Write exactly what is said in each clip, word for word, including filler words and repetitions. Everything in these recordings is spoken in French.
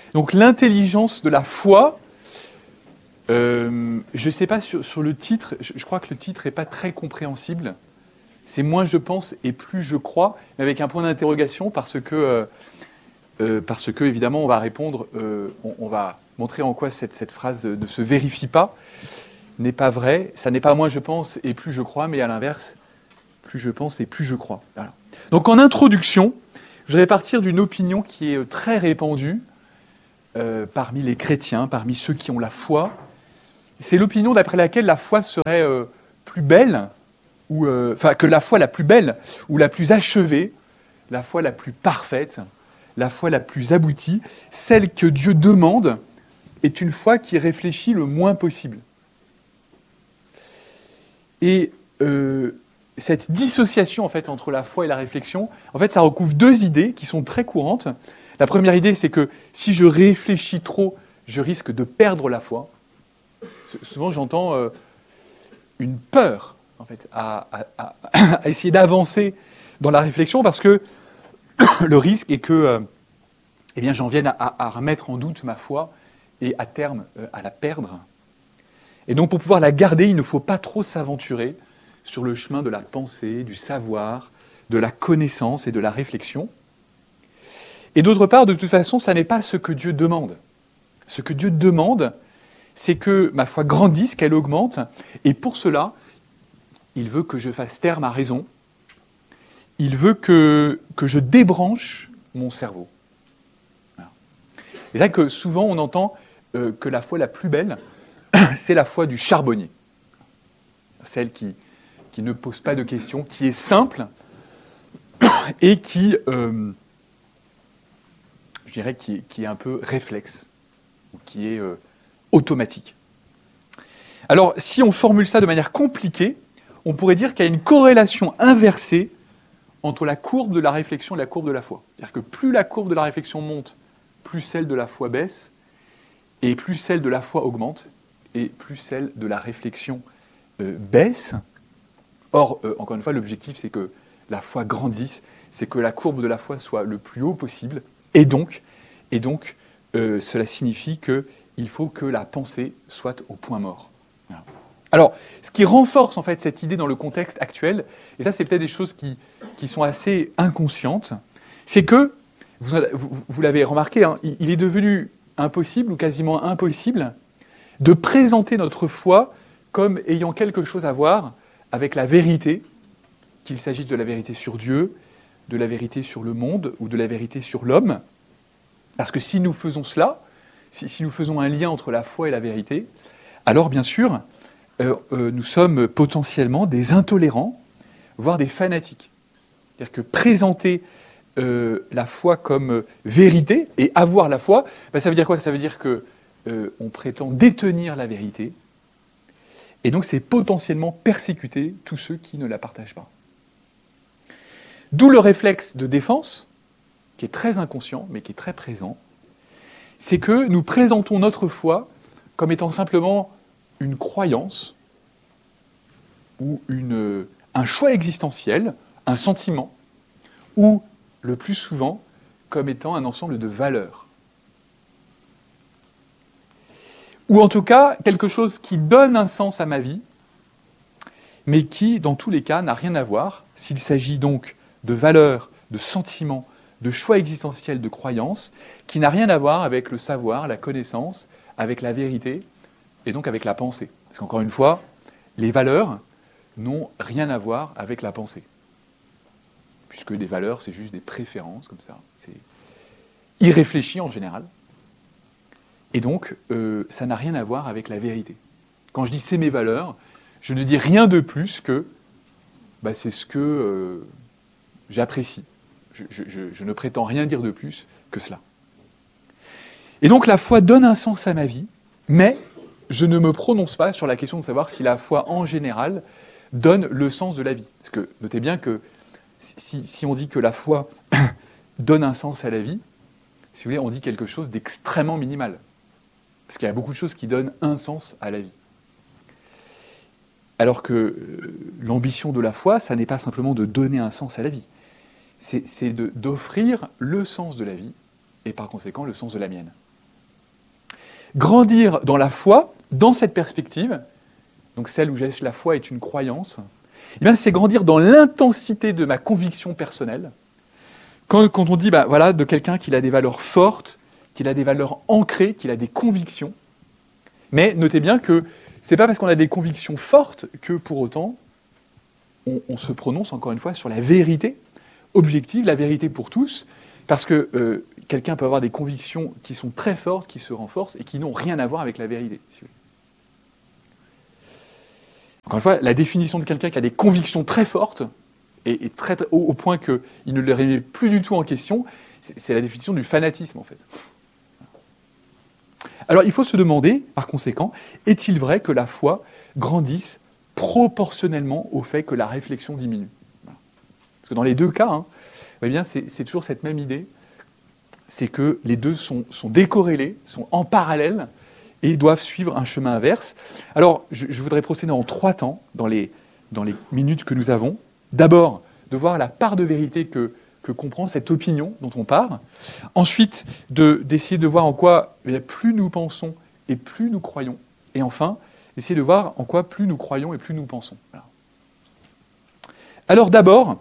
Donc l'intelligence de la foi, euh, je ne sais pas sur, sur le titre, je, je crois que le titre n'est pas très compréhensible. C'est moins je pense et plus je crois, mais avec un point d'interrogation parce que, euh, euh, parce que évidemment, on va répondre, euh, on, on va montrer en quoi cette, cette phrase ne se vérifie pas, n'est pas vraie. Ça n'est pas moins je pense et plus je crois, mais à l'inverse, plus je pense et plus je crois. Voilà. Donc en introduction, je voudrais partir d'une opinion qui est très répandue euh, parmi les chrétiens, parmi ceux qui ont la foi. C'est l'opinion d'après laquelle la foi serait euh, plus belle, ou, euh, enfin que la foi la plus belle, ou la plus achevée, la foi la plus parfaite, la foi la plus aboutie, celle que Dieu demande, est une foi qui réfléchit le moins possible. Et euh, cette dissociation en fait, entre la foi et la réflexion, en fait, ça recouvre deux idées qui sont très courantes. La première idée, c'est que si je réfléchis trop, je risque de perdre la foi. Souvent, j'entends euh, une peur en fait, à, à, à essayer d'avancer dans la réflexion parce que le risque est que euh, eh bien, j'en vienne à, à remettre en doute ma foi et à terme euh, à la perdre. Et donc, pour pouvoir la garder, il ne faut pas trop s'aventurer sur le chemin de la pensée, du savoir, de la connaissance et de la réflexion. Et d'autre part, de toute façon, ça n'est pas ce que Dieu demande. Ce que Dieu demande, c'est que ma foi grandisse, qu'elle augmente, et pour cela, il veut que je fasse taire ma raison, il veut que, que je débranche mon cerveau. Voilà. C'est vrai que souvent, on entend euh, que la foi la plus belle, c'est la foi du charbonnier. Celle qui, qui ne pose pas de questions, qui est simple et qui, euh, je dirais, qui, qui est un peu réflexe, ou qui est euh, automatique. Alors, si on formule ça de manière compliquée, on pourrait dire qu'il y a une corrélation inversée entre la courbe de la réflexion et la courbe de la foi. C'est-à-dire que plus la courbe de la réflexion monte, plus celle de la foi baisse, et plus celle de la foi augmente, et plus celle de la réflexion euh, baisse. Or, euh, encore une fois, l'objectif, c'est que la foi grandisse, c'est que la courbe de la foi soit le plus haut possible, et donc, et donc euh, cela signifie qu'il faut que la pensée soit au point mort. Voilà. Alors, ce qui renforce en fait cette idée dans le contexte actuel, et ça c'est peut-être des choses qui, qui sont assez inconscientes, c'est que, vous, vous, vous l'avez remarqué, hein, il, il est devenu impossible, ou quasiment impossible, de présenter notre foi comme ayant quelque chose à voir avec la vérité, qu'il s'agisse de la vérité sur Dieu, de la vérité sur le monde, ou de la vérité sur l'homme. Parce que si nous faisons cela, si, si nous faisons un lien entre la foi et la vérité, alors bien sûr, euh, euh, nous sommes potentiellement des intolérants, voire des fanatiques. C'est-à-dire que présenter euh, la foi comme vérité, et avoir la foi, ben ça veut dire quoi? Ça veut dire qu'on euh, prétend détenir la vérité, et donc c'est potentiellement persécuter tous ceux qui ne la partagent pas. D'où le réflexe de défense, qui est très inconscient, mais qui est très présent, c'est que nous présentons notre foi comme étant simplement une croyance ou une, un choix existentiel, un sentiment, ou le plus souvent comme étant un ensemble de valeurs. Ou en tout cas, quelque chose qui donne un sens à ma vie, mais qui, dans tous les cas, n'a rien à voir, s'il s'agit donc de valeurs, de sentiments, de choix existentiels, de croyances, qui n'a rien à voir avec le savoir, la connaissance, avec la vérité, et donc avec la pensée. Parce qu'encore une fois, les valeurs n'ont rien à voir avec la pensée. Puisque des valeurs, c'est juste des préférences, comme ça. C'est irréfléchi en général. Et donc, euh, ça n'a rien à voir avec la vérité. Quand je dis c'est mes valeurs, je ne dis rien de plus que bah, c'est ce que euh, j'apprécie. Je, je, je, je ne prétends rien dire de plus que cela. Et donc la foi donne un sens à ma vie, mais je ne me prononce pas sur la question de savoir si la foi en général donne le sens de la vie. Parce que notez bien que si, si on dit que la foi donne un sens à la vie, si vous voulez, on dit quelque chose d'extrêmement minimal. Parce qu'il y a beaucoup de choses qui donnent un sens à la vie. Alors que euh, l'ambition de la foi, ça n'est pas simplement de donner un sens à la vie. C'est, c'est de, d'offrir le sens de la vie, et par conséquent le sens de la mienne. Grandir dans la foi, dans cette perspective, donc celle où la foi est une croyance, eh bien, c'est grandir dans l'intensité de ma conviction personnelle. Quand, quand on dit bah, voilà, de quelqu'un qu'il a des valeurs fortes, qu'il a des valeurs ancrées, qu'il a des convictions, mais notez bien que ce n'est pas parce qu'on a des convictions fortes que pour autant on, on se prononce encore une fois sur la vérité objective, la vérité pour tous, parce que euh, quelqu'un peut avoir des convictions qui sont très fortes, qui se renforcent et qui n'ont rien à voir avec la vérité. Si vous voulez. Encore une fois, la définition de quelqu'un qui a des convictions très fortes, et, et très, très, au, au point qu'il ne les remet plus du tout en question, c'est, c'est la définition du fanatisme, en fait. Alors, il faut se demander, par conséquent, est-il vrai que la foi grandisse proportionnellement au fait que la réflexion diminue ? Parce que dans les deux cas, hein, eh bien, c'est, c'est toujours cette même idée, c'est que les deux sont, sont décorrélés, sont en parallèle, et doivent suivre un chemin inverse. Alors, je, je voudrais procéder en trois temps, dans les, dans les minutes que nous avons. D'abord, de voir la part de vérité que, que comprend cette opinion dont on parle. Ensuite, de, d'essayer de voir en quoi eh bien, plus nous pensons et plus nous croyons. Et enfin, essayer de voir en quoi plus nous croyons et plus nous pensons. Voilà. Alors d'abord,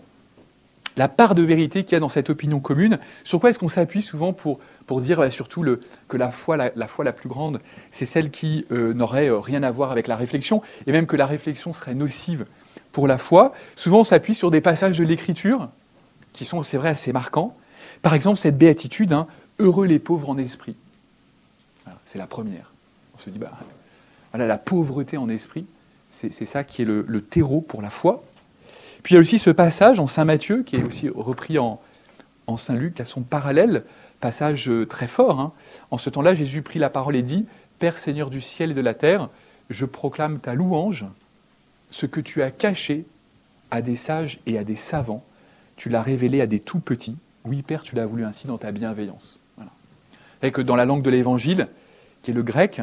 la part de vérité qu'il y a dans cette opinion commune, sur quoi est-ce qu'on s'appuie souvent pour, pour dire bah, surtout le, que la foi la, la foi la plus grande, c'est celle qui euh, n'aurait euh, rien à voir avec la réflexion, et même que la réflexion serait nocive pour la foi. Souvent on s'appuie sur des passages de l'Écriture, qui sont, c'est vrai, assez marquants. Par exemple, cette béatitude, hein, « Heureux les pauvres en esprit ». Voilà, c'est la première. On se dit, bah, voilà, la pauvreté en esprit, c'est, c'est ça qui est le, le terreau pour la foi. Puis il y a aussi ce passage en Saint Matthieu, qui est aussi repris en, en Saint Luc, à son parallèle, passage très fort. Hein. En ce temps-là, Jésus prit la parole et dit « Père Seigneur du ciel et de la terre, je proclame ta louange, ce que tu as caché à des sages et à des savants, tu l'as révélé à des tout-petits. Oui, Père, tu l'as voulu ainsi dans ta bienveillance. » Voilà. Et que dans la langue de l'Évangile, qui est le grec,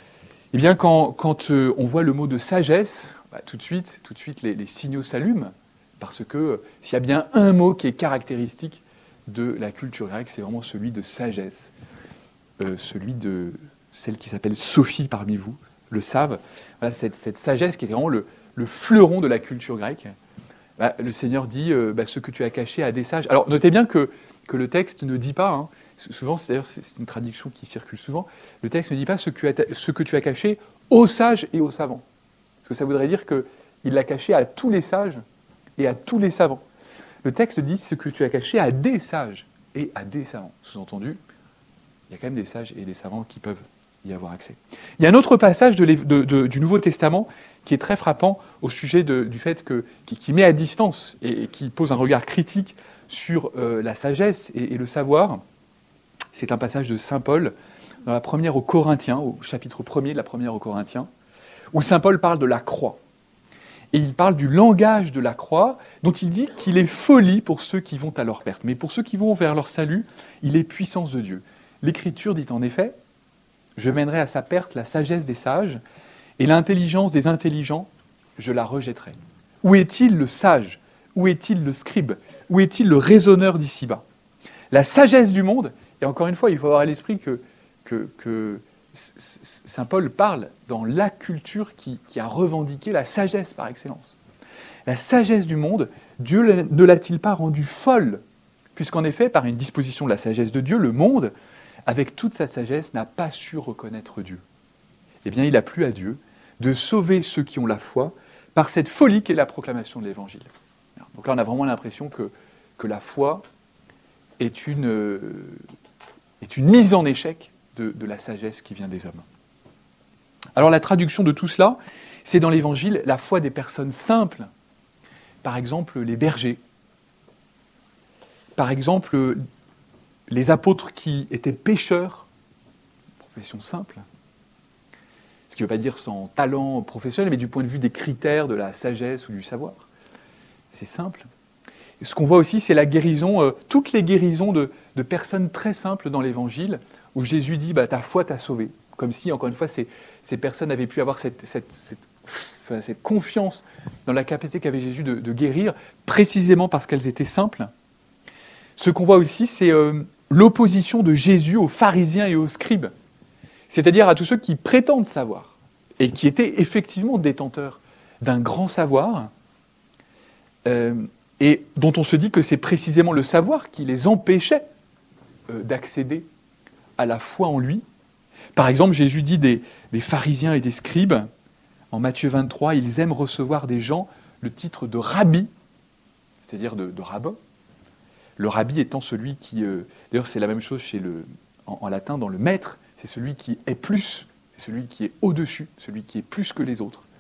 eh bien, quand, quand euh, on voit le mot de sagesse, bah, tout de suite, tout de suite les, les signaux s'allument, parce que euh, s'il y a bien un mot qui est caractéristique de la culture grecque, c'est vraiment celui de sagesse, euh, celui de celle qui s'appelle Sophie parmi vous, le savent. Voilà, cette, cette sagesse qui est vraiment le, le fleuron de la culture grecque. Bah, le Seigneur dit euh, bah, ce que tu as caché à des sages. Alors notez bien que, que le texte ne dit pas, hein, souvent c'est, d'ailleurs c'est une traduction qui circule souvent, le texte ne dit pas ce que, tu as, ce que tu as caché aux sages et aux savants. Parce que ça voudrait dire qu'il l'a caché à tous les sages et à tous les savants. Le texte dit ce que tu as caché à des sages et à des savants. Sous-entendu, il y a quand même des sages et des savants qui peuvent y avoir accès. Il y a un autre passage de, de, de, du Nouveau Testament qui est très frappant au sujet de, du fait que, qui, qui met à distance et, et qui pose un regard critique sur euh, la sagesse et, et le savoir. C'est un passage de Saint Paul dans la première aux Corinthiens, au chapitre premier de la première aux Corinthiens, où Saint Paul parle de la croix. Et il parle du langage de la croix, dont il dit qu'il est folie pour ceux qui vont à leur perte. Mais pour ceux qui vont vers leur salut, il est puissance de Dieu. L'Écriture dit en effet « Je mènerai à sa perte la sagesse des sages, et l'intelligence des intelligents, je la rejetterai. » Où est-il le sage ? Où est-il le scribe ? Où est-il le raisonneur d'ici-bas ? La sagesse du monde, et encore une fois, il faut avoir à l'esprit que, que, que Saint Paul parle dans la culture qui, qui a revendiqué la sagesse par excellence. La sagesse du monde, Dieu ne l'a-t-il pas rendue folle ? Puisqu'en effet, par une disposition de la sagesse de Dieu, le monde, avec toute sa sagesse, n'a pas su reconnaître Dieu. Eh bien, il a plu à Dieu de sauver ceux qui ont la foi par cette folie qu'est la proclamation de l'Évangile. Donc là, on a vraiment l'impression que, que la foi est une, euh, est une mise en échec de, de la sagesse qui vient des hommes. Alors la traduction de tout cela, c'est dans l'Évangile la foi des personnes simples, par exemple les bergers, par exemple les apôtres qui étaient pêcheurs, profession simple, ce qui ne veut pas dire sans talent professionnel, mais du point de vue des critères de la sagesse ou du savoir. C'est simple. Et ce qu'on voit aussi, c'est la guérison, euh, toutes les guérisons de, de personnes très simples dans l'Évangile, où Jésus dit bah, « ta foi t'a sauvé ». Comme si, encore une fois, ces, ces personnes avaient pu avoir cette, cette, cette, enfin, cette confiance dans la capacité qu'avait Jésus de, de guérir, précisément parce qu'elles étaient simples. Ce qu'on voit aussi, c'est euh, l'opposition de Jésus aux pharisiens et aux scribes. c'est-à-dire à tous ceux qui prétendent savoir, et qui étaient effectivement détenteurs d'un grand savoir, euh, et dont on se dit que c'est précisément le savoir qui les empêchait euh, d'accéder à la foi en lui. Par exemple, Jésus dit des, des pharisiens et des scribes, en Matthieu vingt-trois, ils aiment recevoir des gens le titre de rabbi, c'est-à-dire de, de rabbin. Le rabbi étant celui qui... Euh, d'ailleurs, c'est la même chose chez le, en, en latin, dans le maître, c'est celui qui est plus, c'est celui qui est au-dessus, celui qui est plus que les autres.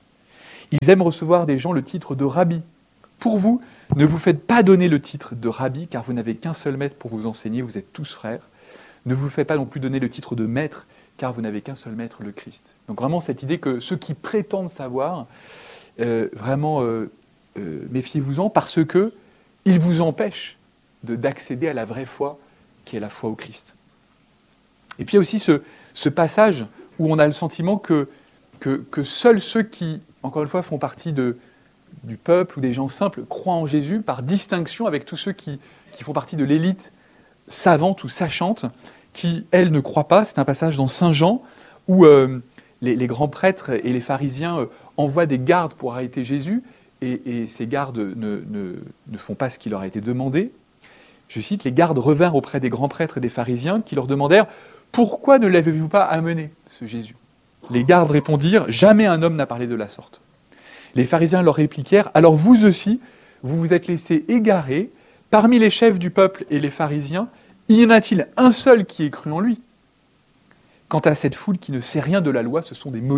Ils aiment recevoir des gens le titre de rabbi. Pour vous, ne vous faites pas donner le titre de rabbi, car vous n'avez qu'un seul maître pour vous enseigner, vous êtes tous frères. Ne vous faites pas non plus donner le titre de maître, car vous n'avez qu'un seul maître, le Christ. Donc vraiment cette idée que ceux qui prétendent savoir, euh, vraiment euh, euh, méfiez-vous-en, parce que ils vous empêchent de, d'accéder à la vraie foi, qui est la foi au Christ. Et puis il y a aussi ce, ce passage où on a le sentiment que, que, que seuls ceux qui, encore une fois, font partie de, du peuple ou des gens simples croient en Jésus, par distinction avec tous ceux qui, qui font partie de l'élite savante ou sachante, qui, elle, ne croient pas. C'est un passage dans Saint Jean où euh, les, les grands prêtres et les pharisiens euh, envoient des gardes pour arrêter Jésus, et, et ces gardes ne, ne, ne font pas ce qui leur a été demandé. Je cite, « Les gardes revinrent auprès des grands prêtres et des pharisiens qui leur demandèrent « Pourquoi ne l'avez-vous pas amené, ce Jésus ?» Les gardes répondirent « Jamais un homme n'a parlé de la sorte. » Les pharisiens leur répliquèrent « Alors vous aussi, vous vous êtes laissés égarer. Parmi les chefs du peuple et les pharisiens, y en a-t-il un seul qui ait cru en lui ? Quant à cette foule qui ne sait rien de la loi, ce sont des maudits. »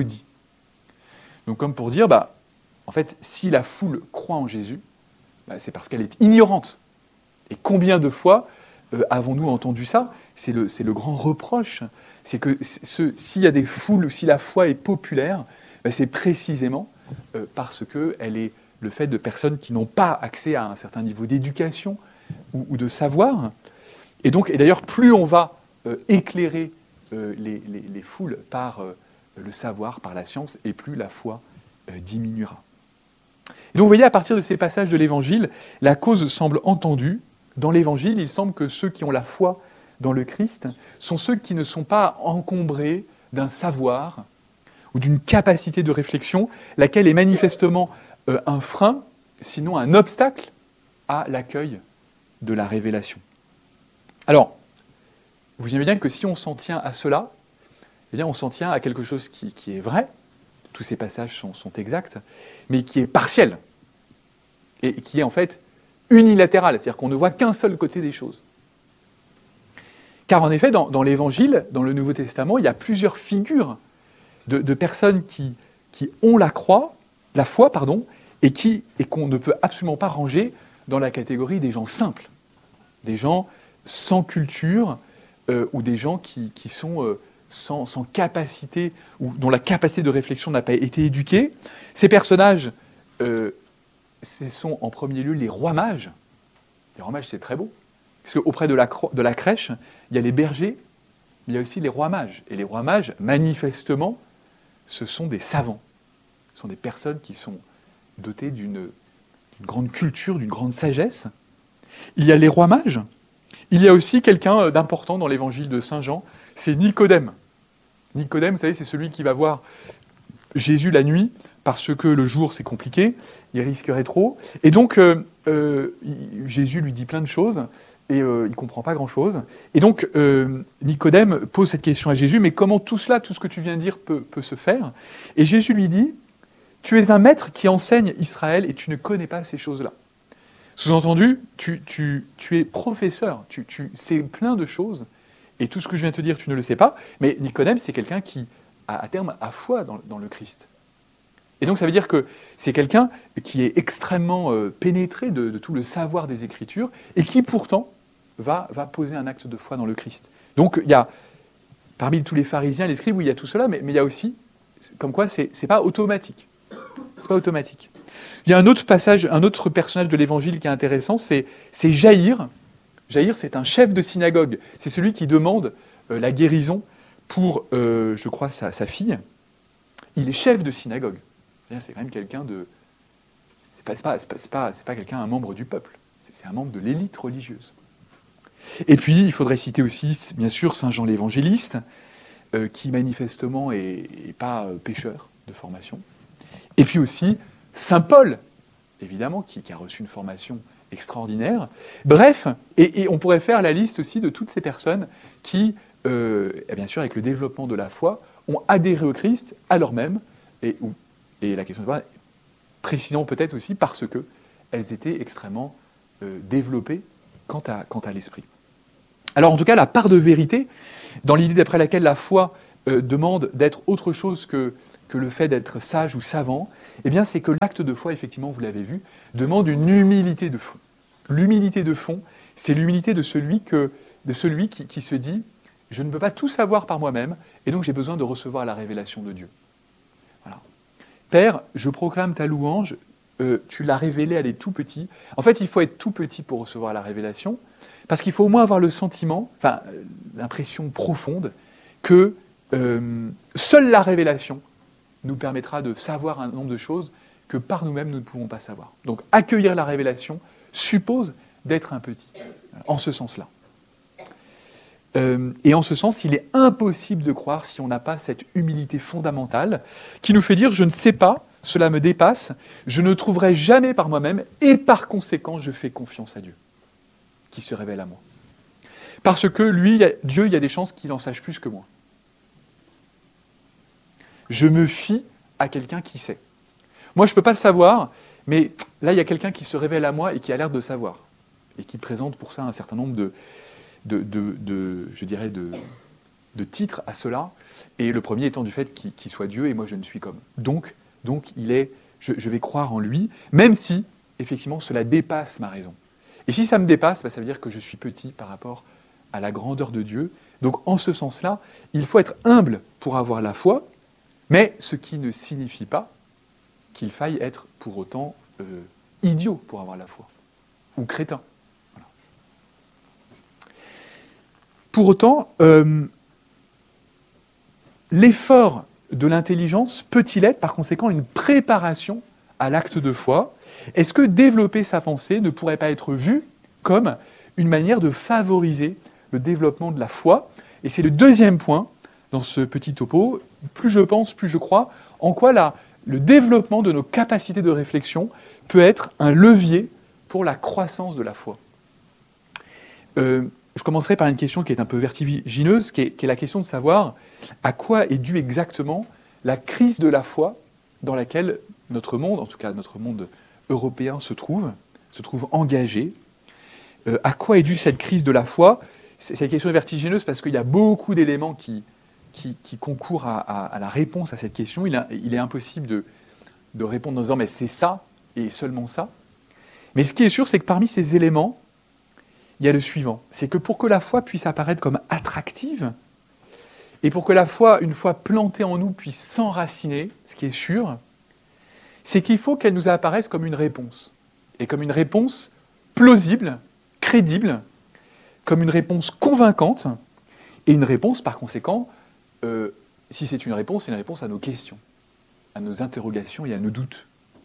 Donc comme pour dire, bah, en fait, si la foule croit en Jésus, bah, c'est parce qu'elle est ignorante. Et combien de fois euh, avons-nous entendu ça ? C'est le, c'est le grand reproche. C'est que ce, s'il y a des foules, si la foi est populaire, bah, c'est précisément euh, parce qu'elle est le fait de personnes qui n'ont pas accès à un certain niveau d'éducation ou, ou de savoir. Et donc, et d'ailleurs, plus on va euh, éclairer euh, les, les, les foules par euh, le savoir, par la science, et plus la foi euh, diminuera. Et donc, vous voyez, à partir de ces passages de l'Évangile, la cause semble entendue. Dans l'Évangile, il semble que ceux qui ont la foi dans le Christ sont ceux qui ne sont pas encombrés d'un savoir ou d'une capacité de réflexion, laquelle est manifestement euh, un frein, sinon un obstacle à l'accueil de la révélation. Alors, vous imaginez bien que si on s'en tient à cela, eh bien on s'en tient à quelque chose qui, qui est vrai, tous ces passages sont, sont exacts, mais qui est partiel, et qui est en fait unilatéral, c'est-à-dire qu'on ne voit qu'un seul côté des choses. Car en effet, dans, dans l'Évangile, dans le Nouveau Testament, il y a plusieurs figures de, de personnes qui, qui ont la croix, la foi, pardon, et, qui, et qu'on ne peut absolument pas ranger dans la catégorie des gens simples, des gens sans culture, euh, ou des gens qui, qui sont euh, sans, sans capacité, ou dont la capacité de réflexion n'a pas été éduquée. Ces personnages, euh, ce sont en premier lieu les rois mages. Les rois mages, c'est très beau, parce qu'auprès de la, de la crèche, il y a les bergers, mais il y a aussi les rois mages. Et les rois mages, manifestement, ce sont des savants. Ce sont des personnes qui sont dotées d'une, d'une grande culture, d'une grande sagesse. Il y a les rois mages. Il y a aussi quelqu'un d'important dans l'évangile de Saint Jean, c'est Nicodème. Nicodème, vous savez, c'est celui qui va voir Jésus la nuit, parce que le jour, c'est compliqué, il risquerait trop. Et donc, euh, euh, Jésus lui dit plein de choses, et euh, il ne comprend pas grand-chose. Et donc, euh, Nicodème pose cette question à Jésus, mais comment tout cela, tout ce que tu viens de dire, peut, peut se faire ? Et Jésus lui dit, tu es un maître qui enseigne Israël, et tu ne connais pas ces choses-là. Sous-entendu, tu, tu, tu es professeur, tu, tu sais plein de choses, et tout ce que je viens de te dire, tu ne le sais pas, mais Nicodème, c'est quelqu'un qui, à, à terme, a foi dans, dans le Christ. Et donc ça veut dire que c'est quelqu'un qui est extrêmement euh, pénétré de, de tout le savoir des Écritures, et qui pourtant va, va poser un acte de foi dans le Christ. Donc il y a, parmi tous les pharisiens, les scribes, où il y a tout cela, mais, mais il y a aussi, comme quoi c'est, c'est pas automatique. C'est pas automatique. Il y a un autre passage, un autre personnage de l'Évangile qui est intéressant, c'est, c'est Jaïr. Jaïr, c'est un chef de synagogue. C'est celui qui demande euh, la guérison pour, euh, je crois, sa, sa fille. Il est chef de synagogue. C'est quand même quelqu'un de... C'est pas, c'est pas, c'est pas, c'est pas, c'est pas quelqu'un, un membre du peuple. C'est, c'est un membre de l'élite religieuse. Et puis, il faudrait citer aussi, bien sûr, Saint Jean l'Évangéliste, euh, qui manifestement est, est pas euh, pêcheur de formation. Et puis aussi saint Paul, évidemment, qui, qui a reçu une formation extraordinaire. Bref, et, et on pourrait faire la liste aussi de toutes ces personnes qui, euh, et bien sûr, avec le développement de la foi, ont adhéré au Christ alors même, et, ou, et la question de savoir, précisément peut-être aussi parce qu'elles étaient extrêmement euh, développées quant à, quant à l'esprit. Alors en tout cas, la part de vérité, dans l'idée d'après laquelle la foi euh, demande d'être autre chose que, que le fait d'être sage ou savant, eh bien c'est que l'acte de foi, effectivement, vous l'avez vu, demande une humilité de fond. L'humilité de fond, c'est l'humilité de celui, que, de celui qui, qui se dit « je ne peux pas tout savoir par moi-même, et donc j'ai besoin de recevoir la révélation de Dieu. » Voilà. Père, je proclame ta louange, euh, tu l'as révélée, elle est tout petit. En fait, il faut être tout petit pour recevoir la révélation, parce qu'il faut au moins avoir le sentiment, enfin, l'impression profonde, que euh, seule la révélation nous permettra de savoir un nombre de choses que par nous-mêmes nous ne pouvons pas savoir. Donc accueillir la révélation suppose d'être un petit, en ce sens-là. Euh, et en ce sens, il est impossible de croire si on n'a pas cette humilité fondamentale qui nous fait dire « je ne sais pas, cela me dépasse, je ne trouverai jamais par moi-même et par conséquent, je fais confiance à Dieu qui se révèle à moi. » Parce que lui, Dieu, il y a des chances qu'il en sache plus que moi. Je me fie à quelqu'un qui sait. Moi, je ne peux pas le savoir, mais là, il y a quelqu'un qui se révèle à moi et qui a l'air de savoir, et qui présente pour ça un certain nombre de, de, de, de je dirais, de, de titres à cela, et le premier étant du fait qu'il, qu'il soit Dieu, et moi, je ne suis qu'homme. Donc, donc il est, je, je vais croire en lui, même si, effectivement, cela dépasse ma raison. Et si ça me dépasse, bah, ça veut dire que je suis petit par rapport à la grandeur de Dieu. Donc, en ce sens-là, il faut être humble pour avoir la foi, mais ce qui ne signifie pas qu'il faille être pour autant euh, idiot pour avoir la foi, ou crétin. Voilà. Pour autant, euh, l'effort de l'intelligence peut-il être par conséquent une préparation à l'acte de foi? Est-ce que développer sa pensée ne pourrait pas être vu comme une manière de favoriser le développement de la foi? Et c'est le deuxième point dans ce petit topo. Plus je pense, plus je crois, en quoi la, le développement de nos capacités de réflexion peut être un levier pour la croissance de la foi. Euh, je commencerai par une question qui est un peu vertigineuse, qui est, qui est la question de savoir à quoi est due exactement la crise de la foi dans laquelle notre monde, en tout cas notre monde européen, se trouve, se trouve engagé. Euh, à quoi est due cette crise de la foi? C'est une question vertigineuse parce qu'il y a beaucoup d'éléments qui, qui, qui concourent à, à, à la réponse à cette question. Il, a, il est impossible de, de répondre en disant « mais c'est ça et seulement ça ». Mais ce qui est sûr, c'est que parmi ces éléments, il y a le suivant. C'est que pour que la foi puisse apparaître comme attractive, et pour que la foi, une fois plantée en nous, puisse s'enraciner, ce qui est sûr, c'est qu'il faut qu'elle nous apparaisse comme une réponse. Et comme une réponse plausible, crédible, comme une réponse convaincante, et une réponse, par conséquent, euh, si c'est une réponse, c'est une réponse à nos questions, à nos interrogations et à nos doutes.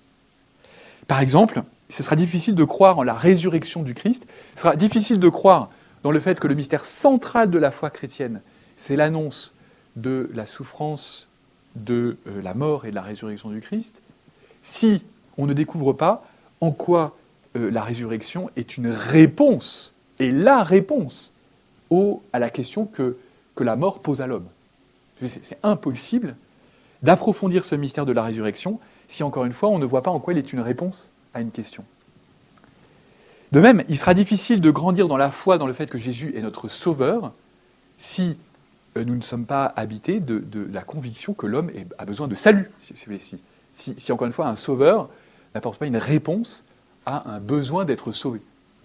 Par exemple, ce sera difficile de croire en la résurrection du Christ, ce sera difficile de croire dans le fait que le mystère central de la foi chrétienne, c'est l'annonce de la souffrance, de euh, la mort et de la résurrection du Christ, si on ne découvre pas en quoi euh, la résurrection est une réponse, et la réponse au, à la question que, que la mort pose à l'homme. C'est, c'est impossible d'approfondir ce mystère de la résurrection si, encore une fois, on ne voit pas en quoi il est une réponse à une question. De même, il sera difficile de grandir dans la foi, dans le fait que Jésus est notre sauveur, si euh, nous ne sommes pas habités de, de la conviction que l'homme est, a besoin de salut. Si, si, si, si, encore une fois, un sauveur n'apporte pas une réponse à un besoin d'être sauvé.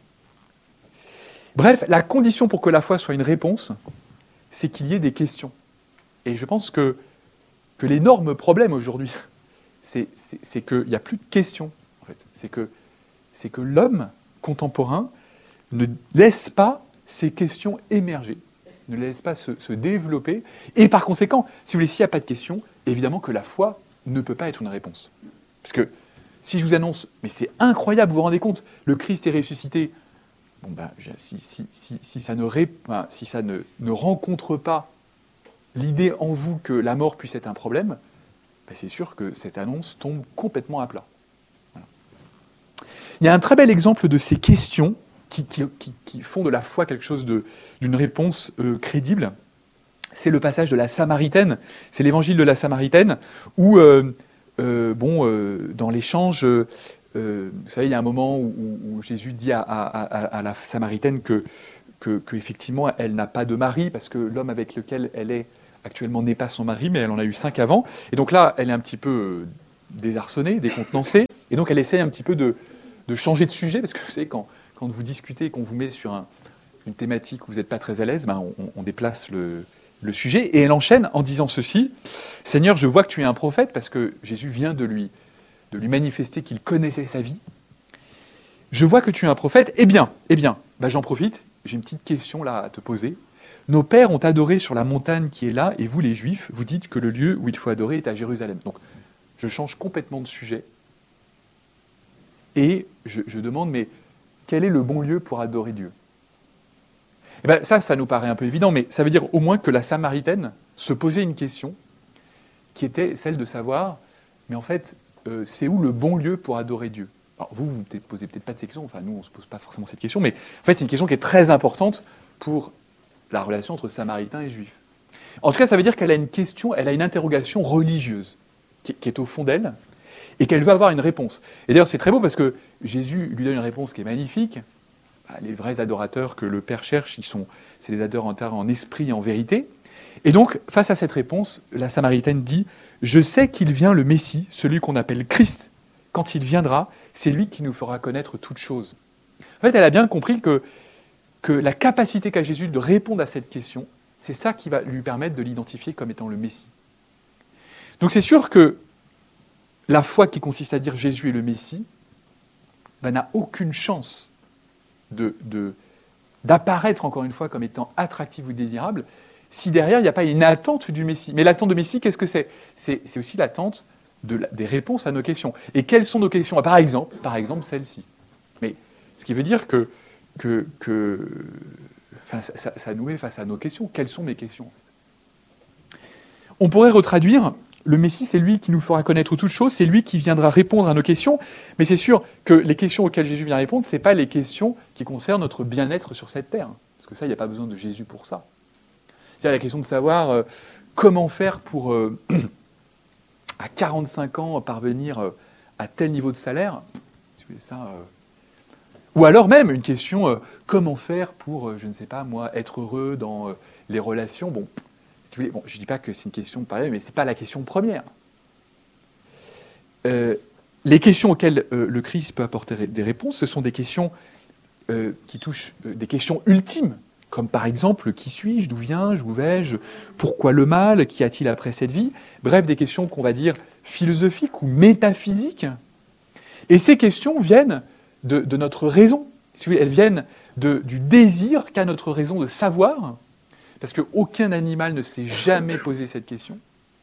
Bref, la condition pour que la foi soit une réponse, c'est qu'il y ait des questions. Et je pense que, que l'énorme problème aujourd'hui, c'est, c'est, c'est qu'il n'y a plus de questions. En fait. C'est que, c'est que l'homme contemporain ne laisse pas ces questions émerger, ne les laisse pas se, se développer. Et par conséquent, si vous voulez, s'il n'y a pas de questions, évidemment que la foi ne peut pas être une réponse. Parce que si je vous annonce, mais c'est incroyable, vous vous rendez compte, le Christ est ressuscité, bon ben, si, si, si, si ça, ne, ré, si ça ne, ne rencontre pas l'idée en vous que la mort puisse être un problème, ben c'est sûr que cette annonce tombe complètement à plat. Voilà. Il y a un très bel exemple de ces questions qui, qui, qui, qui font de la foi quelque chose de, d'une réponse euh, crédible. C'est le passage de la Samaritaine, c'est l'évangile de la Samaritaine, où, euh, euh, bon, euh, dans l'échange, euh, vous savez, il y a un moment où, où Jésus dit à, à, à, à la Samaritaine que, que, que effectivement, elle n'a pas de mari, parce que l'homme avec lequel elle est actuellement n'est pas son mari, mais elle en a eu cinq avant. Et donc là, elle est un petit peu désarçonnée, décontenancée, et donc elle essaie un petit peu de, de changer de sujet, parce que vous savez, quand, quand vous discutez et qu'on vous met sur un, une thématique où vous n'êtes pas très à l'aise, ben on, on déplace le, le sujet, et elle enchaîne en disant ceci, « Seigneur, je vois que tu es un prophète », parce que Jésus vient de lui, de lui manifester qu'il connaissait sa vie. « Je vois que tu es un prophète, eh bien, eh bien, ben j'en profite, j'ai une petite question là à te poser. Nos pères ont adoré sur la montagne qui est là, et vous les Juifs, vous dites que le lieu où il faut adorer est à Jérusalem. » Donc, je change complètement de sujet, et je, je demande, mais quel est le bon lieu pour adorer Dieu ? Eh bien, ça, ça nous paraît un peu évident, mais ça veut dire au moins que la Samaritaine se posait une question qui était celle de savoir, mais en fait, euh, c'est où le bon lieu pour adorer Dieu ? Alors vous, vous ne posez peut-être pas de cette question, enfin nous, on ne se pose pas forcément cette question, mais en fait, c'est une question qui est très importante pour la relation entre Samaritains et Juifs. En tout cas, ça veut dire qu'elle a une question, elle a une interrogation religieuse qui, qui est au fond d'elle, et qu'elle veut avoir une réponse. Et d'ailleurs, c'est très beau parce que Jésus lui donne une réponse qui est magnifique. Les vrais adorateurs que le Père cherche, ils sont, c'est les adorateurs en esprit et en vérité. Et donc, face à cette réponse, la Samaritaine dit « Je sais qu'il vient le Messie, celui qu'on appelle Christ. Quand il viendra, c'est lui qui nous fera connaître toutes choses. » En fait, elle a bien compris que, que la capacité qu'a Jésus de répondre à cette question, c'est ça qui va lui permettre de l'identifier comme étant le Messie. Donc c'est sûr que la foi qui consiste à dire Jésus est le Messie ben, n'a aucune chance De, de, d'apparaître encore une fois comme étant attractif ou désirable, si derrière il n'y a pas une attente du Messie. Mais l'attente de Messie, qu'est-ce que c'est ? c'est, c'est aussi l'attente de la, des réponses à nos questions. Et quelles sont nos questions ? Par exemple, par exemple celle-ci. Mais ce qui veut dire que, que, que enfin, ça, ça nous met face à nos questions. Quelles sont mes questions en fait ? On pourrait retraduire le Messie, c'est lui qui nous fera connaître toutes choses, c'est lui qui viendra répondre à nos questions, mais c'est sûr que les questions auxquelles Jésus vient répondre, ce n'est pas les questions qui concernent notre bien-être sur cette terre, parce que ça, il n'y a pas besoin de Jésus pour ça. C'est-à-dire la question de savoir euh, comment faire pour, euh, à quarante-cinq ans, parvenir euh, à tel niveau de salaire, ça, euh... ou alors même une question, euh, comment faire pour, euh, je ne sais pas moi, être heureux dans euh, les relations, bon, Bon, je ne dis pas que c'est une question pareille, mais ce n'est pas la question première. Euh, les questions auxquelles euh, le Christ peut apporter des réponses, ce sont des questions euh, qui touchent euh, des questions ultimes, comme par exemple, qui suis-je, d'où viens-je, où vais-je, pourquoi le mal, qu'y a-t-il après cette vie ? Bref, des questions qu'on va dire philosophiques ou métaphysiques. Et ces questions viennent de, de notre raison. Elles viennent de, du désir qu'a notre raison de savoir, parce qu'aucun animal ne s'est jamais posé cette question.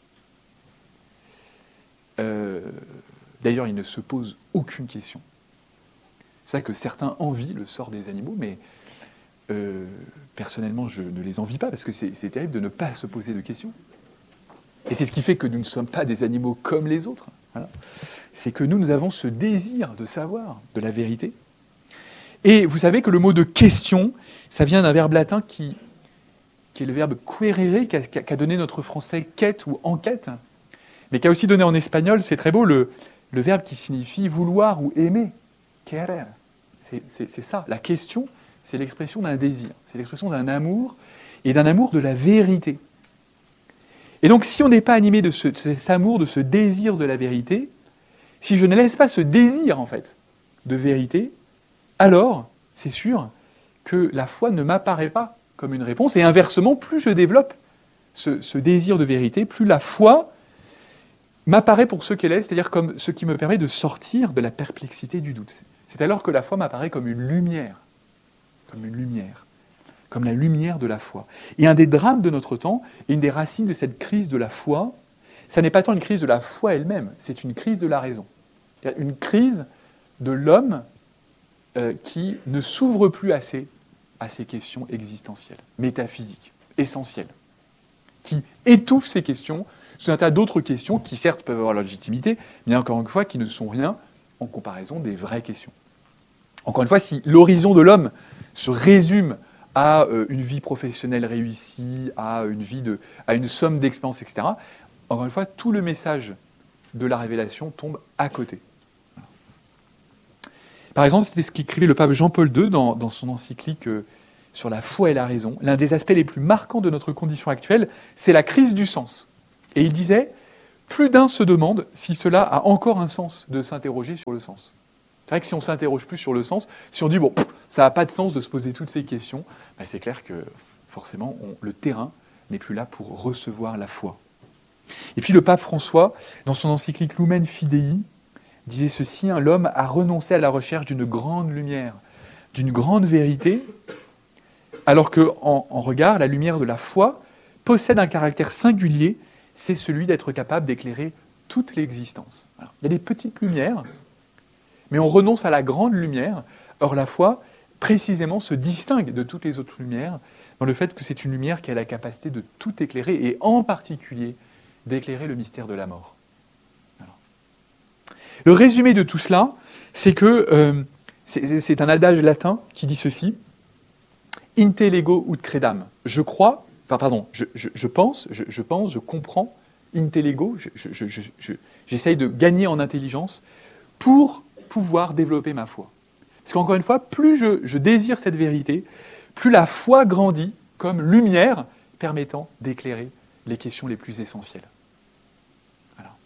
Euh, d'ailleurs, il ne se pose aucune question. C'est ça que certains envient le sort des animaux, mais euh, personnellement, je ne les envie pas, parce que c'est, c'est terrible de ne pas se poser de questions. Et c'est ce qui fait que nous ne sommes pas des animaux comme les autres. Voilà. C'est que nous, nous avons ce désir de savoir, de la vérité. Et vous savez que le mot de question, ça vient d'un verbe latin qui... qui est le verbe querere, qui a, qui a donné notre français quête ou enquête, mais qui a aussi donné en espagnol, c'est très beau, le, le verbe qui signifie vouloir ou aimer, querer. C'est, c'est, c'est ça, la question, c'est l'expression d'un désir, c'est l'expression d'un amour, et d'un amour de la vérité. Et donc, si on n'est pas animé de, ce, de cet amour, de ce désir de la vérité, si je ne laisse pas ce désir, en fait, de vérité, alors, c'est sûr que la foi ne m'apparaît pas comme une réponse, et inversement, plus je développe ce, ce désir de vérité, plus la foi m'apparaît pour ce qu'elle est, c'est-à-dire comme ce qui me permet de sortir de la perplexité du doute. C'est alors que la foi m'apparaît comme une lumière, comme une lumière, comme la lumière de la foi. Et un des drames de notre temps, et une des racines de cette crise de la foi, ça n'est pas tant une crise de la foi elle-même, c'est une crise de la raison. C'est-à-dire une crise de l'homme euh, qui ne s'ouvre plus assez à ces questions existentielles, métaphysiques, essentielles. qui étouffe ces questions sous un tas d'autres questions qui certes peuvent avoir leur légitimité, mais encore une fois qui ne sont rien en comparaison des vraies questions. Encore une fois, si l'horizon de l'homme se résume à euh, une vie professionnelle réussie, à une vie de, à une somme d'expériences, et cetera, encore une fois, tout le message de la révélation tombe à côté. Par exemple, c'était ce qu'écrivait le pape Jean-Paul deux dans, dans son encyclique euh, sur la foi et la raison. L'un des aspects les plus marquants de notre condition actuelle, c'est la crise du sens. Et il disait, plus d'un se demande si cela a encore un sens de s'interroger sur le sens. C'est vrai que si on ne s'interroge plus sur le sens, si on dit, bon, pff, ça n'a pas de sens de se poser toutes ces questions, ben c'est clair que forcément, on, le terrain n'est plus là pour recevoir la foi. Et puis le pape François, dans son encyclique Lumen Fidei, disait ceci, hein, l'homme a renoncé à la recherche d'une grande lumière, d'une grande vérité, alors qu'en en regard, la lumière de la foi possède un caractère singulier, c'est celui d'être capable d'éclairer toute l'existence. Alors, il y a des petites lumières, mais on renonce à la grande lumière. Or, la foi, précisément, se distingue de toutes les autres lumières dans le fait que c'est une lumière qui a la capacité de tout éclairer, et en particulier d'éclairer le mystère de la mort. Alors. Le résumé de tout cela, c'est que euh, c'est, c'est un adage latin qui dit ceci, « Intellego ut credam ». Je crois, enfin pardon, je, je, je pense, je, je pense, je comprends, intellego, je, je, je, je, j'essaye de gagner en intelligence pour pouvoir développer ma foi. Parce qu'encore une fois, plus je, je désire cette vérité, plus la foi grandit comme lumière permettant d'éclairer les questions les plus essentielles. Voilà.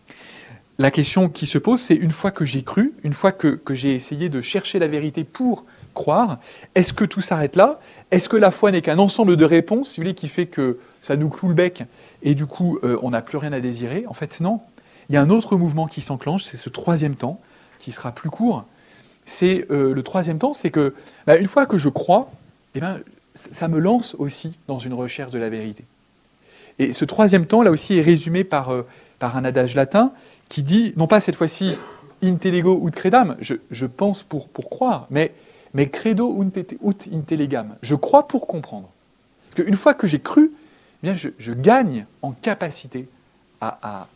La question qui se pose, c'est une fois que j'ai cru, une fois que, que j'ai essayé de chercher la vérité pour croire, est-ce que tout s'arrête là? Est-ce que la foi n'est qu'un ensemble de réponses, si vous voulez, qui fait que ça nous cloue le bec et du coup, euh, on n'a plus rien à désirer? En fait, non. Il y a un autre mouvement qui s'enclenche, c'est ce troisième temps, qui sera plus court. C'est euh, le troisième temps, c'est que bah, une fois que je crois, eh ben, ça me lance aussi dans une recherche de la vérité. Et ce troisième temps, là aussi, est résumé par, euh, par un adage latin qui dit, non pas cette fois-ci « intellego ut credam », je, je pense pour, pour croire, mais, mais « credo ut intellegam », je crois pour comprendre. Parce qu'une fois que j'ai cru, eh bien, je, je gagne en capacité à, à,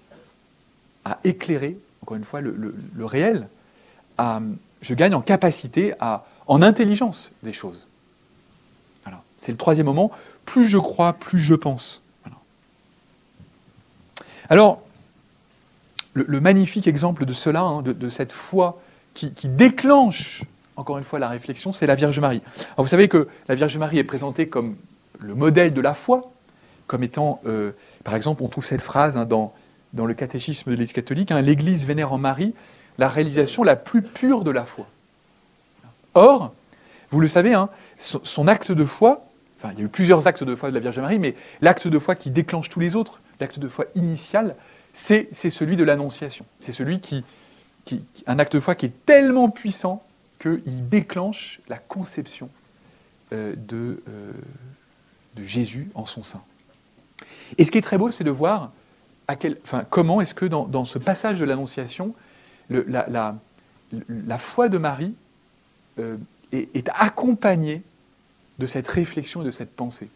à éclairer, encore une fois, le, le, le réel, à, je gagne en capacité, à, en intelligence des choses. Voilà. C'est le troisième moment, plus je crois, plus je pense. Voilà. Alors, le, le magnifique exemple de cela, hein, de, de cette foi qui, qui déclenche, encore une fois, la réflexion, c'est la Vierge Marie. Alors, vous savez que la Vierge Marie est présentée comme le modèle de la foi, comme étant, euh, par exemple, on trouve cette phrase hein, dans, dans le catéchisme de l'Église catholique, hein, l'Église vénère en Marie la réalisation la plus pure de la foi. Or, vous le savez, hein, son, son acte de foi, enfin, il y a eu plusieurs actes de foi de la Vierge Marie, mais l'acte de foi qui déclenche tous les autres, l'acte de foi initial, c'est, c'est celui de l'Annonciation. C'est celui qui, qui, qui, un acte de foi qui est tellement puissant qu'il déclenche la conception euh, de, euh, de Jésus en son sein. Et ce qui est très beau, c'est de voir à quel, enfin, comment est-ce que dans, dans ce passage de l'Annonciation, le, la, la, la foi de Marie euh, est, est accompagnée de cette réflexion et de cette pensée.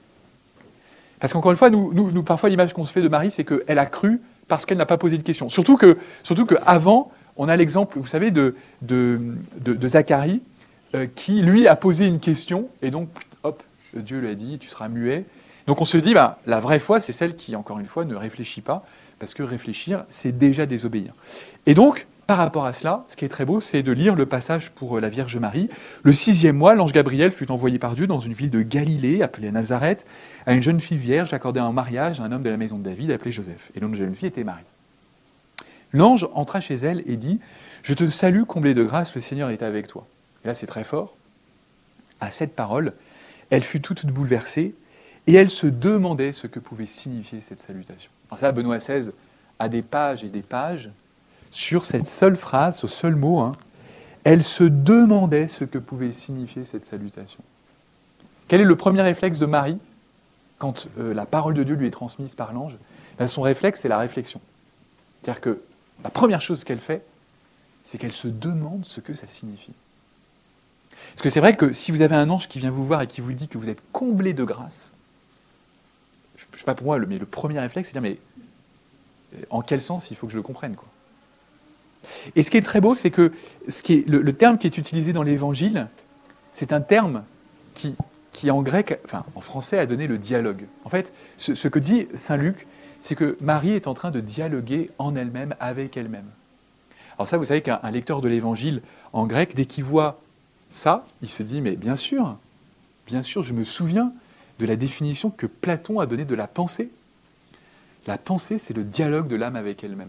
Parce qu'encore une fois, nous, nous, nous parfois, l'image qu'on se fait de Marie, c'est qu'elle a cru parce qu'elle n'a pas posé de questions. Surtout que, surtout qu'avant, on a l'exemple, vous savez, de, de, de, de Zacharie, euh, qui, lui, a posé une question, et donc, hop, Dieu lui a dit, tu seras muet. Donc on se dit, bah, la vraie foi, c'est celle qui, encore une fois, ne réfléchit pas, parce que réfléchir, c'est déjà désobéir. Et donc, par rapport à cela, ce qui est très beau, c'est de lire le passage pour la Vierge Marie. Le sixième mois, l'ange Gabriel fut envoyé par Dieu dans une ville de Galilée, appelée Nazareth, à une jeune fille vierge accordée en mariage à un homme de la maison de David, appelé Joseph. Et le nom de la jeune fille était Marie. L'ange entra chez elle et dit « Je te salue, comblée de grâce, le Seigneur est avec toi. » Et là, c'est très fort. À cette parole, elle fut toute bouleversée, et elle se demandait ce que pouvait signifier cette salutation. Alors ça, Benoît seize a des pages et des pages sur cette seule phrase, ce seul mot. Hein. Elle se demandait ce que pouvait signifier cette salutation. Quel est le premier réflexe de Marie quand euh, la parole de Dieu lui est transmise par l'ange? Ben, son réflexe, c'est la réflexion. C'est-à-dire que la première chose qu'elle fait, c'est qu'elle se demande ce que ça signifie. Parce que c'est vrai que si vous avez un ange qui vient vous voir et qui vous dit que vous êtes comblé de grâce, je ne sais pas pour moi, le, mais le premier réflexe, c'est de dire, mais en quel sens il faut que je le comprenne, quoi. Et ce qui est très beau, c'est que ce qui est, le, le terme qui est utilisé dans l'Évangile, c'est un terme qui, qui en grec, enfin en français, a donné le dialogue. En fait, ce, ce que dit saint Luc, c'est que Marie est en train de dialoguer en elle-même, avec elle-même. Alors ça, vous savez qu'un lecteur de l'Évangile en grec, dès qu'il voit ça, il se dit, mais bien sûr, bien sûr, je me souviens de la définition que Platon a donnée de la pensée. La pensée, c'est le dialogue de l'âme avec elle-même.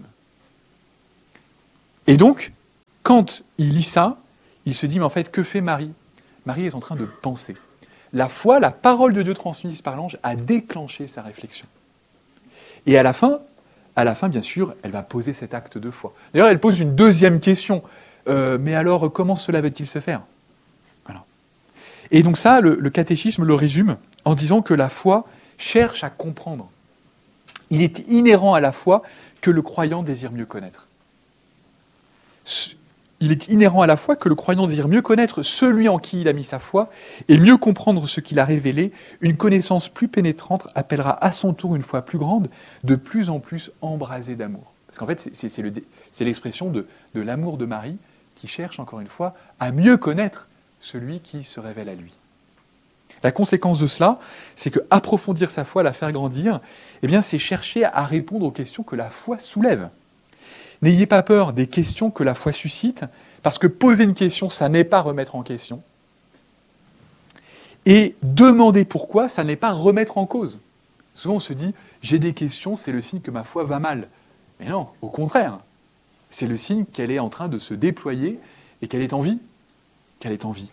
Et donc, quand il lit ça, il se dit, mais en fait, que fait Marie? Marie est en train de penser. La foi, la parole de Dieu transmise par l'ange, a déclenché sa réflexion. Et à la fin, à la fin, bien sûr, elle va poser cet acte de foi. D'ailleurs, elle pose une deuxième question. Euh, mais alors, comment cela va-t-il se faire? Voilà. Et donc ça, le, le catéchisme le résume en disant que la foi cherche à comprendre. Il est inhérent à la foi que le croyant désire mieux connaître. Il est inhérent à la foi que le croyant désire mieux connaître celui en qui il a mis sa foi et mieux comprendre ce qu'il a révélé. Une connaissance plus pénétrante appellera à son tour une foi plus grande, de plus en plus embrasée d'amour. Parce qu'en fait, c'est, c'est, le, c'est l'expression de, de l'amour de Marie qui cherche, encore une fois, à mieux connaître celui qui se révèle à lui. La conséquence de cela, c'est que approfondir sa foi, la faire grandir, eh bien, c'est chercher à répondre aux questions que la foi soulève. N'ayez pas peur des questions que la foi suscite, parce que poser une question, ça n'est pas remettre en question. Et demander pourquoi, ça n'est pas remettre en cause. Souvent on se dit, j'ai des questions, c'est le signe que ma foi va mal. Mais non, au contraire, c'est le signe qu'elle est en train de se déployer et qu'elle est en vie. Qu'elle est en vie.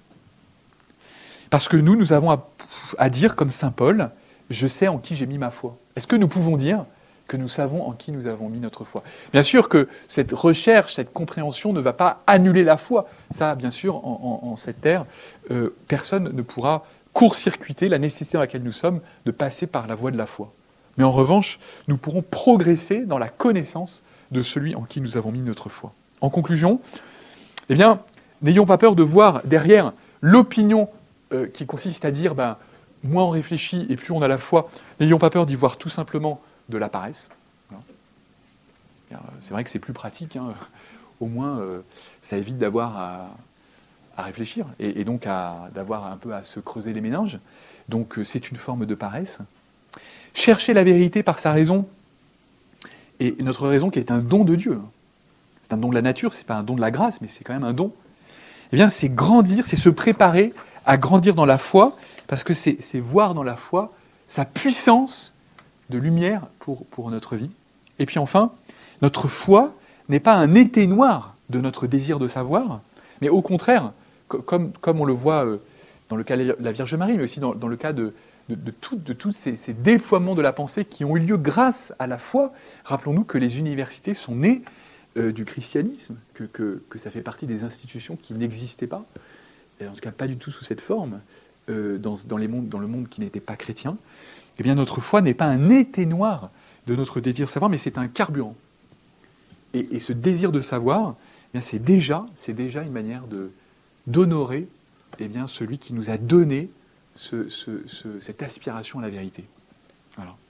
Parce que nous, nous avons à, à dire, comme saint Paul, je sais en qui j'ai mis ma foi. Est-ce que nous pouvons dire que nous savons en qui nous avons mis notre foi? Bien sûr que cette recherche, cette compréhension ne va pas annuler la foi. Ça, bien sûr, en, en, en cette terre, euh, personne ne pourra court-circuiter la nécessité dans laquelle nous sommes de passer par la voie de la foi. Mais en revanche, nous pourrons progresser dans la connaissance de celui en qui nous avons mis notre foi. En conclusion, eh bien, n'ayons pas peur de voir derrière l'opinion euh, qui consiste à dire ben, moins on réfléchit et plus on a la foi, n'ayons pas peur d'y voir tout simplement de la paresse. Voilà. C'est vrai que c'est plus pratique, hein. Au moins euh, ça évite d'avoir à, à réfléchir et, et donc à, d'avoir un peu à se creuser les méninges. Donc euh, c'est une forme de paresse. Chercher la vérité par sa raison, et notre raison qui est un don de Dieu. C'est un don de la nature, c'est pas un don de la grâce, mais c'est quand même un don. Eh bien, c'est grandir, c'est se préparer à grandir dans la foi, parce que c'est, c'est voir dans la foi sa puissance de lumière pour, pour notre vie. Et puis enfin, notre foi n'est pas un éteignoir de notre désir de savoir, mais au contraire, co- comme, comme on le voit euh, dans le cas de la Vierge Marie, mais aussi dans, dans le cas de, de, de, tout, de tous ces, ces déploiements de la pensée qui ont eu lieu grâce à la foi. Rappelons-nous que les universités sont nées euh, du christianisme, que, que, que ça fait partie des institutions qui n'existaient pas, et en tout cas pas du tout sous cette forme, euh, dans, dans, les mondes, dans le monde qui n'était pas chrétien. Eh bien, notre foi n'est pas un éteignoir de notre désir de savoir, mais c'est un carburant. Et, et ce désir de savoir, eh bien, c'est déjà, c'est déjà une manière de, d'honorer eh bien, celui qui nous a donné ce, ce, ce, cette aspiration à la vérité. Voilà.